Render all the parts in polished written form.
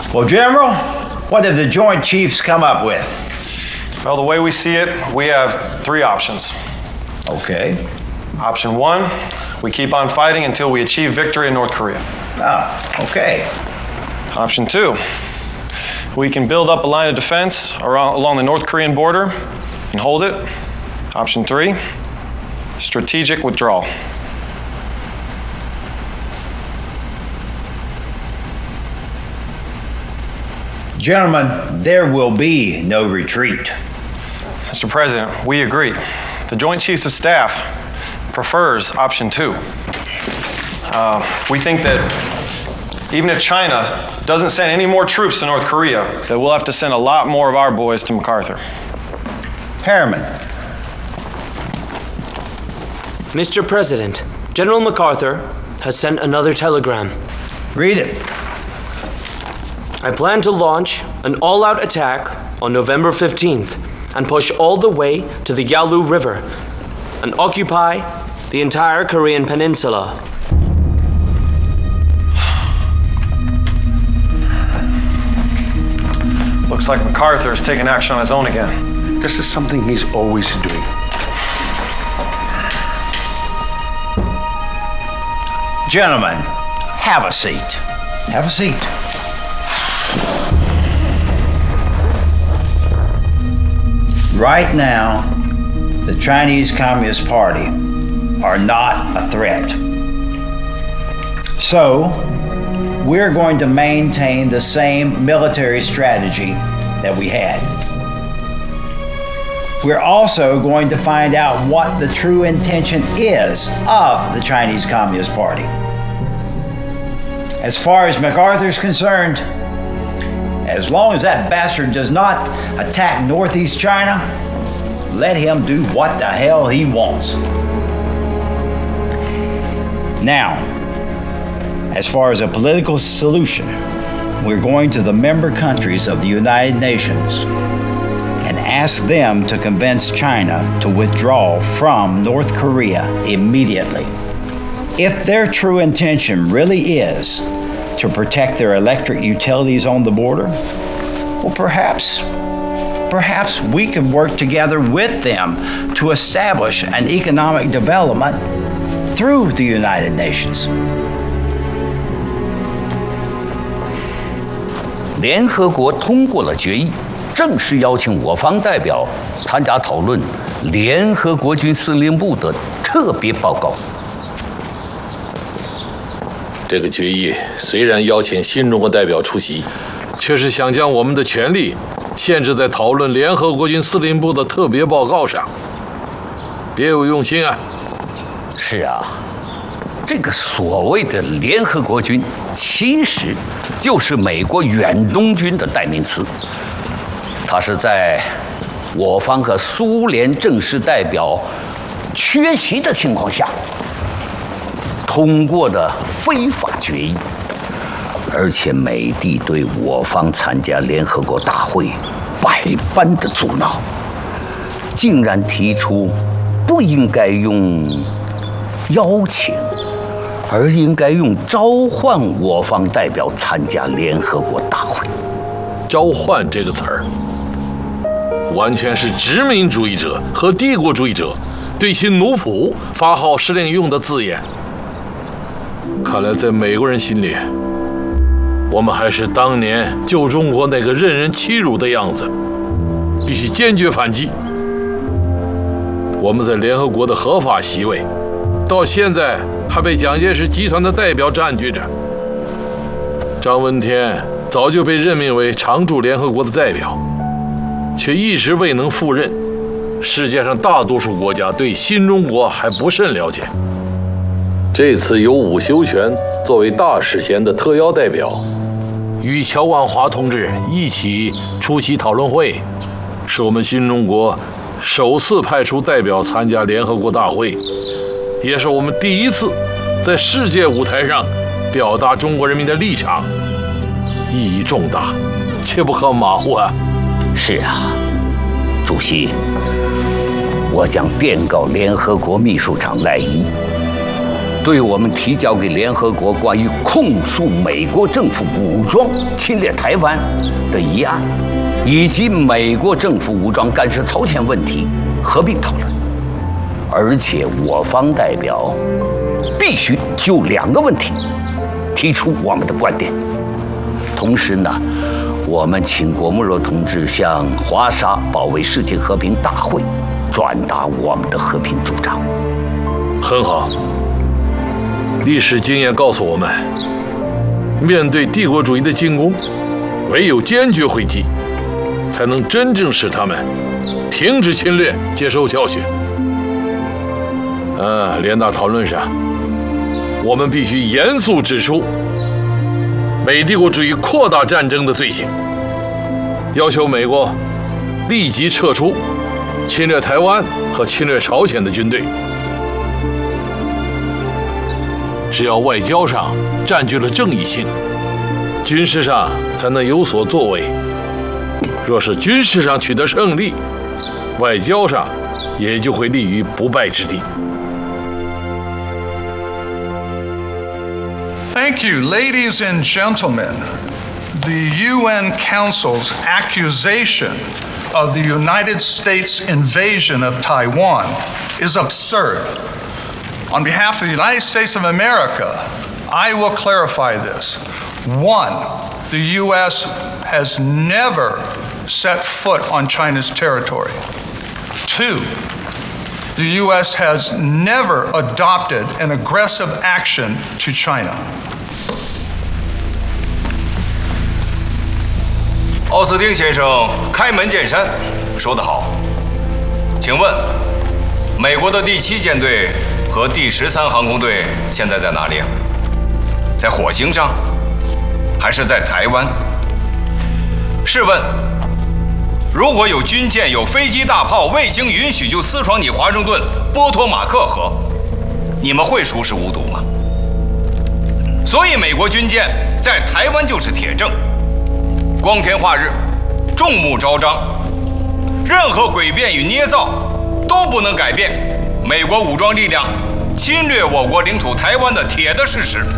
Well, General, what did the Joint Chiefs come up with? Well, the way we see it, we have 3 options. Okay. Option 1, we keep on fighting until we achieve victory in North Korea. Okay. Option 2, we can build up a line of defense along the North Korean border and hold it. Option 3, strategic withdrawal. Gentlemen, there will be no retreat. Mr. President, we agree. The Joint Chiefs of Staff prefers option 2. We think that even if China doesn't send any more troops to North Korea, that we'll have to send a lot more of our boys to MacArthur. Harriman. Mr. President, General MacArthur has sent another telegram. Read it. I plan to launch an all-out attack on November 15th and push all the way to the Yalu River and occupy the entire Korean peninsula. Looks like MacArthur's taking action on his own again. This is something he's always doing. Gentlemen, have a seat. Have a seat. Right now, the Chinese Communist Party are not a threat. So, we're going to maintain the same military strategy that we had. We're also going to find out what the true intention is of the Chinese Communist Party. As far as MacArthur's concerned, as long as that bastard does not attack Northeast China, let him do what the hell he wants. Now, as far as a political solution, we're going to the member countries of the United Nations and ask them to convince China to withdraw from North Korea immediately. If their true intention really is to protect their electric utilities on the border, well, perhaps we could work together with them to establish an economic development through the United Nations. 联合国通过了决议，正式邀请我方代表参加讨论联合国军司令部的特别报告。 这个决议虽然邀请新中国代表出席，却是想将我们的权利限制在讨论联合国军司令部的特别报告上，别有用心啊！ 是啊，这个所谓的联合国军，其实就是美国远东军的代名词。它是在我方和苏联正式代表缺席的情况下通过的非法决议，而且美帝对我方参加联合国大会百般的阻挠，竟然提出不应该用邀请，而应该用召唤我方代表参加联合国大会。 召唤这个词儿，完全是殖民主义者和帝国主义者对其奴仆发号施令用的字眼。看来在美国人心里，我们还是当年旧中国那个任人欺辱的样子，必须坚决反击。我们在联合国的合法席位，到现在还被蒋介石集团的代表占据着。张闻天早就被任命为常驻联合国的代表，却一直未能赴任。世界上大多数国家对新中国还不甚了解。这次由伍修权作为大使衔的特邀代表，与乔万华同志一起出席讨论会，是我们新中国首次派出代表参加联合国大会，也是我们第一次在世界舞台上表达中国人民的立场，意义重大，切不可马虎啊！ 是啊，主席，我将电告联合国秘书长赖伊， 对我们提交给联合国关于控诉美国政府武装侵略台湾的议案，以及美国政府武装干涉朝鲜问题合并讨论。而且我方代表必须就2个问题提出我们的观点。同时呢，我们请郭沫若同志向华沙保卫世界和平大会转达我们的和平主张。 很好。历史经验告诉我们，面对帝国主义的进攻，唯有坚决回击，才能真正使他们停止侵略，接受教训。联大讨论上，我们必须严肃指出美帝国主义扩大战争的罪行，要求美国立即撤出侵略台湾和侵略朝鲜的军队。只要外交上占据了正义性，军事上才能有所作为。若是军事上取得胜利，外交上也就会立于不败之地。 Thank you, ladies and gentlemen. The UN Council's accusation of the United States invasion of Taiwan is absurd. On behalf of the United States of America, I will clarify this. 1, the U.S. has never set foot on China's territory. 2, the U.S. has never adopted an aggressive action to China. 奥斯汀先生开门见山，说得好。请问，美国的第7舰队和第13航空队现在在哪里啊？在火星上，还是在台湾？试问，如果有军舰、有飞机、大炮未经允许就私闯你华盛顿、波托马克河，你们会熟视无睹吗？所以，美国军舰在台湾就是铁证。光天化日，众目昭彰，任何诡辩与捏造都不能改变美国武装力量侵略我国领土台湾的铁的事实。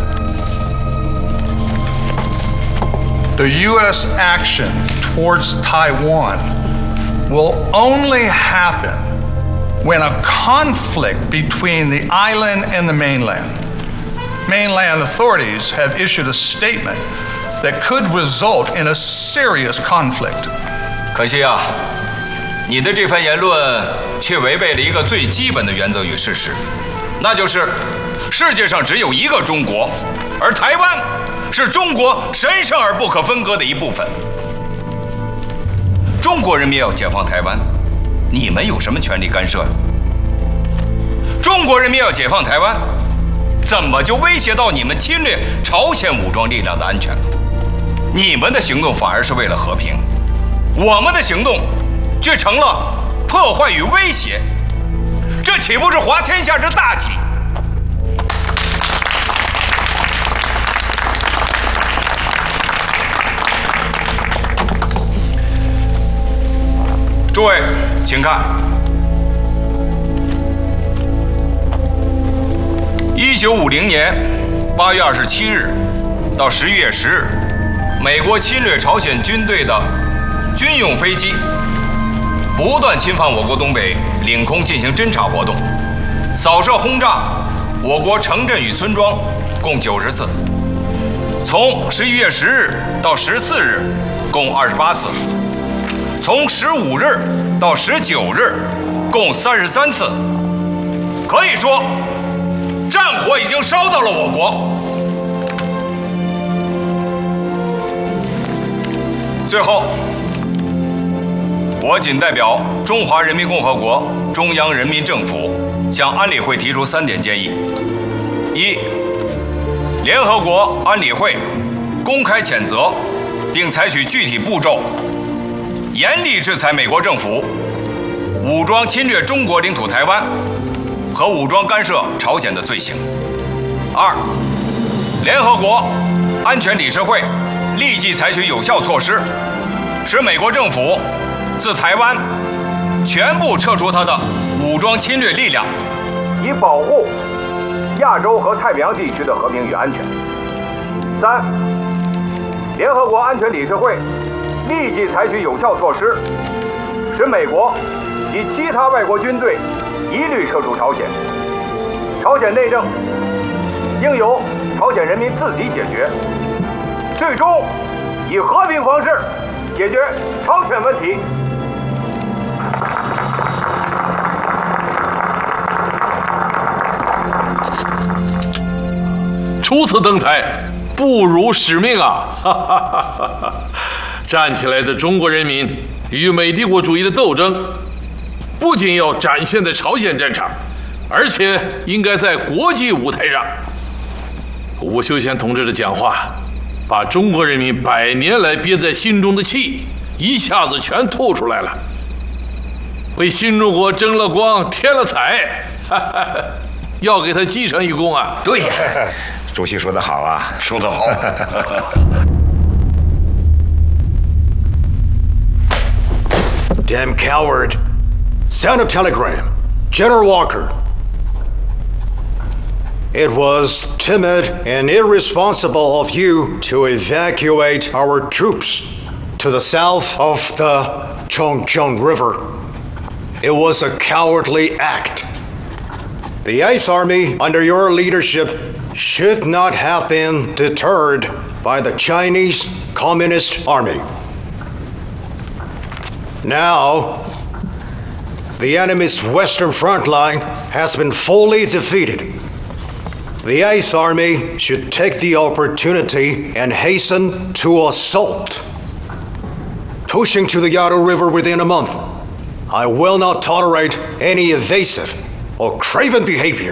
The U.S. action towards Taiwan will only happen when a conflict between the island and the mainland. Mainland authorities have issued a statement that could result in a serious conflict. 可惜啊，你的这番言论却违背了一个最基本的原则与事实，那就是世界上只有一个中国，而台湾是中国神圣而不可分割的一部分。中国人民要解放台湾，你们有什么权利干涉？中国人民要解放台湾，怎么就威胁到你们侵略朝鲜武装力量的安全了？你们的行动反而是为了和平，我们的行动却成了破坏与威胁，这岂不是滑天下之大稽？诸位，请看，1950年8月27日到11月10日，美国侵略朝鲜军队的军用飞机不断侵犯我国东北领空进行侦察活动，扫射轰炸我国城镇与村庄共90次，从11月10日到14日共28次，从15日到19日共33次。可以说，战火已经烧到了我国。最后，我仅代表中华人民共和国中央人民政府向安理会提出3点建议：一、联合国安理会公开谴责，并采取具体步骤，严厉制裁美国政府武装侵略中国领土台湾和武装干涉朝鲜的罪行；二、联合国安全理事会立即采取有效措施，使美国政府自台湾全部撤出他的武装侵略力量，以保护亚洲和太平洋地区的和平与安全。3、联合国安全理事会立即采取有效措施，使美国及其他外国军队一律撤出朝鲜。朝鲜内政应由朝鲜人民自己解决，最终以和平方式解决朝鲜问题。 初次登台，不辱使命啊！哈哈哈哈！站起来的中国人民与美帝国主义的斗争，不仅要展现在朝鲜战场，而且应该在国际舞台上。吴秀贤同志的讲话，把中国人民100年来憋在心中的气，一下子全吐出来了，为新中国争了光，添了彩，哈哈，要给他记上一功啊！ 对呀，主席说得好啊， 说得好。 Damn coward! Sound of telegram. General Walker. It was timid and irresponsible of you to evacuate our troops to the south of the Chongcheng River. It was a cowardly act. The 8th Army, under your leadership, should not have been deterred by the Chinese Communist Army. Now, the enemy's western front line has been fully defeated. The 8th Army should take the opportunity and hasten to assault, pushing to the Yalu River within a month. I will not tolerate any evasive or craven behavior.